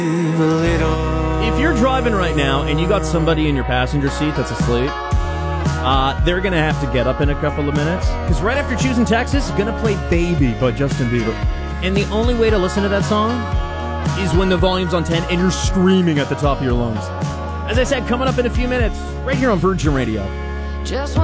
If you're driving right now and you got somebody in your passenger seat that's asleep, they're going to have to get up in a couple of minutes. Because right after Choosing Texas, going to play Baby by Justin Bieber. And the only way to listen to that song is when the volume's on 10 and you're screaming at the top of your lungs. As I said, coming up in a few minutes, right here on Virgin Radio. Just